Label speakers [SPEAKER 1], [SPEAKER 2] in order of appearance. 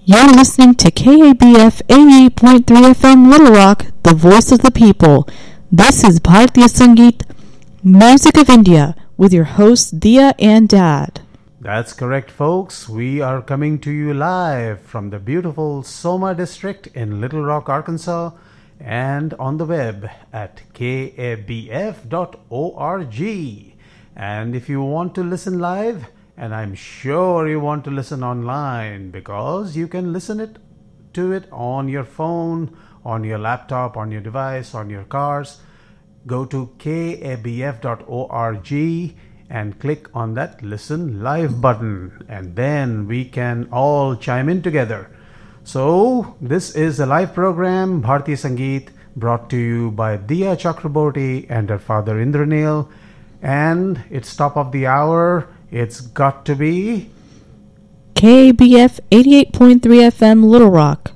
[SPEAKER 1] You're listening to KABF 88.3 FM Little Rock, the voice of the people. This is Bharatiya Sangeet, Music of India, with your hosts Dia and Dad.
[SPEAKER 2] That's correct, folks. We are coming to you live from the beautiful Soma district in Little Rock, Arkansas, and on the web at kabf.org. And if you want to listen live, and I'm sure you want to listen online, because you can listen to it on your phone, on your laptop, on your device, on your cars. Go to kabf.org and click on that Listen Live button, and then we can all chime in together. So, this is a live program, Bharatiya Sangeet, brought to you by Diya Chakraborty and her father Indranil, and it's top of the hour. It's got to be
[SPEAKER 1] KABF 88.3 FM Little Rock.